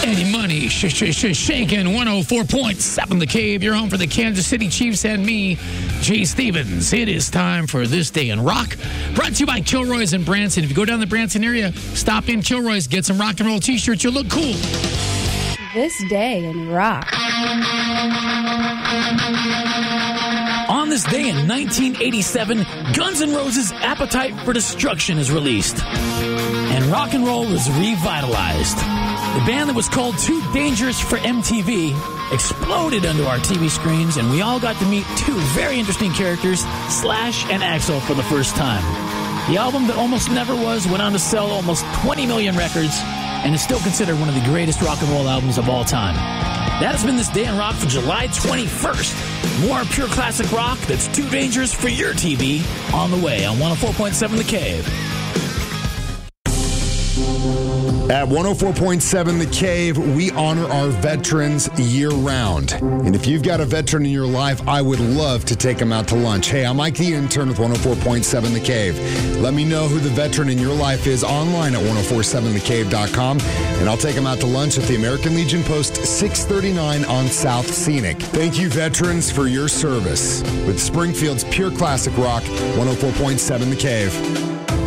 Eddie Money, shaking 104.7 The Cave. You're home for the Kansas City Chiefs and me, Jay Stevens. It is time for This Day in Rock, brought to you by Kilroy's in Branson. If you go down the Branson area, stop in Kilroy's, get some rock and roll t-shirts. You'll look cool. This Day in Rock. On this day in 1987, Guns N' Roses' Appetite for Destruction is released, and rock and roll is revitalized. The band that was called Too Dangerous for MTV exploded onto our TV screens, and we all got to meet two very interesting characters, Slash and Axl, for the first time. The album that almost never was went on to sell almost 20 million records and is still considered one of the greatest rock and roll albums of all time. That has been This Day in Rock for July 21st. More pure classic rock that's too dangerous for your TV on the way on 104.7 The Cave. At 104.7 The Cave, we honor our veterans year-round. And if you've got a veteran in your life, I would love to take them out to lunch. Hey, I'm Mike the Intern with 104.7 The Cave. Let me know who the veteran in your life is online at 1047thecave.com, and I'll take them out to lunch at the American Legion Post 639 on South Scenic. Thank you, veterans, for your service. With Springfield's pure classic rock, 104.7 The Cave.